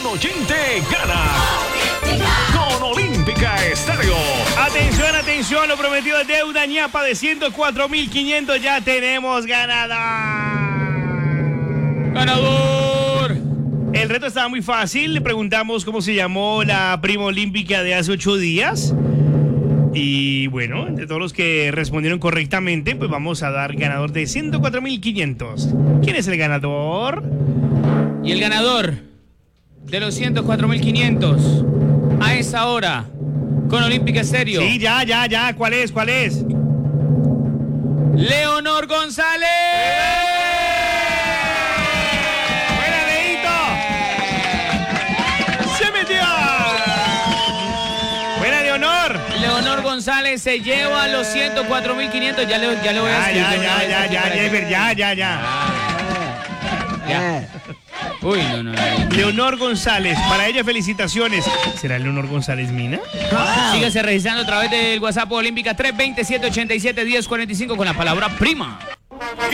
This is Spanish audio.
oyente gana con Olímpica Estéreo. Atención, atención, lo prometido es deuda. Ñapa de 104.500. Ya tenemos ganador. El reto estaba muy fácil. Le preguntamos cómo se llamó la prima olímpica de hace 8 días. Y bueno, entre todos los que respondieron correctamente, pues vamos a dar ganador de 104.500. ¿Quién es el ganador? Y el ganador de los 104.500 a esa hora con Olímpica Estéreo. Sí, ya. ¿Cuál es? Leonor González. ¡Buena, Leito! ¡Se metió! ¡Buena, Leonor! Leonor González se lleva los 104.500. Ya le voy a escribir. Ya. Uy, no. Leonor González, para ella felicitaciones. ¿Será Leonor González Mina? Síguese registrando a través del WhatsApp Olímpica 320-787-1045 con la palabra prima.